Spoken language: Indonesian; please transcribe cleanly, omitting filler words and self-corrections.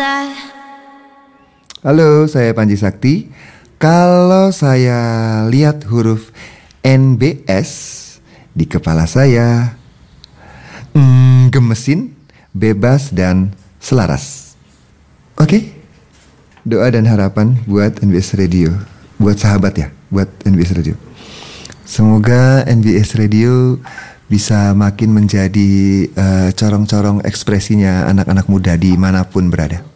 that? Halo, saya Panji Sakti. Kalau saya lihat huruf NBS di kepala saya, gemesin, bebas, dan selaras. Oke? Doa dan harapan buat NBS Radio. Buat sahabat ya, buat NBS Radio. Semoga NBS Radio bisa makin menjadi corong-corong ekspresinya anak-anak muda dimanapun berada.